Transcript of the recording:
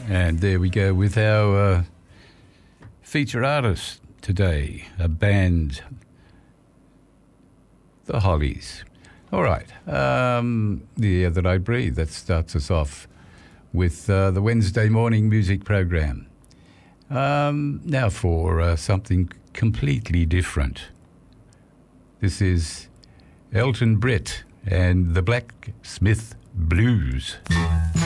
And there we go with our feature artist today, a band, the Hollies. All right, The Air That I Breathe, that starts us off with the Wednesday morning music program. Now for something completely different. This is Elton Brett and the Blacksmith Blues.